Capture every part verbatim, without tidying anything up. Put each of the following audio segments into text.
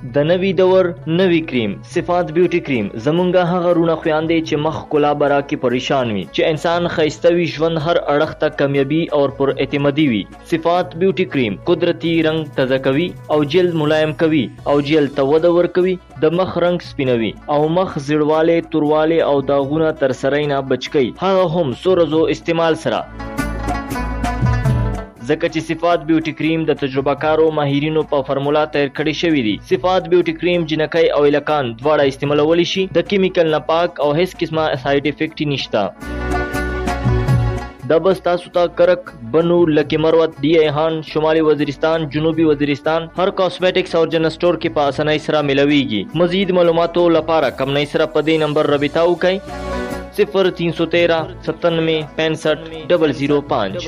د نوي دور نوي کریم صفات بیوټي کریم زمونږه هغه رونه خویاندې چې مخ کلا برا کې پریشان وي چې انسان خیسته وي ژوند هر اړخ ته کامیابی او پر اعتمادي وي. صفات بیوټي کریم قدرتی رنگ تازه کوي او جلد ملایم کوي او جلد ته وده ورکوي، د مخ رنگ سپینوي او مخ زیړواله تورواله او داغونه تر سره نه بچکی، هغه هم سورزو استعمال سره. ځکه چې صفات بیوټي کریم د تجربه کارو ماهرینو په فرمولا تیار کړی شوی دی. صفات بیوټي کریم جنکۍ او الکان دواړه استعمالولی شي، د کیمیکل نه پاک او هیڅ قسمه ساید افیکټ نشته. دا بس تاسو ته کرک، بنو، لکی مروت، ڈی ایهان، شمالي وزیرستان، جنوبي وزیرستان هر کاسمیټکس او جنرل سٹور کې په اسانۍ سره ملويږي. مزید معلوماتو لپاره کمنۍ سره په دې نمبر رابطه وکړئ صفر تین سو تیرہ ستانوے پینسٹھ ڈبل زیرو پانچ.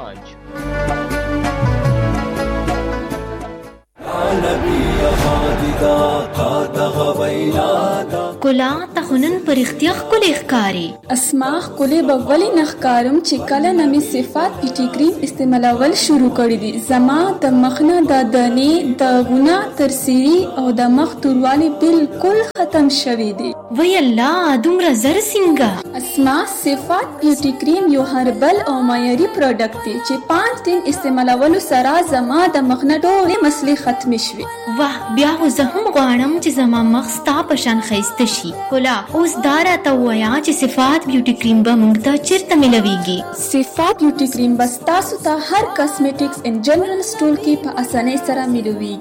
کلا تخنن پر اختیار کلی اخکاری اسماخ کلی بغولی نخکارم چې کله نمی صفات بیوټي کریم استعمالول شروع کړی دي. زما د مخنه د دانې د غونه ترسيري او د مخ توروالی بالکل ختم شوی دي. وی الله دومره زر څنګه؟ اسما صفات بیوټي کریم یو هربل او معیاري پروډکټ دی چې پانچ دن استعمالولو سره زما د مخنه ډېرې مسلې ختم شوي. واه بیا خو زه هم غواړم چې زما مخ ستا په شان ښایسته شي. کلا اوس دا راته ووایه چې صفات بیوټي کریم به موږ ته چېرته میلویږي؟ صفات بیوټي کریم به ستاسو ته هر کاسمیټکس ان جنرل سټور کې په اسانۍ سره میلویږي.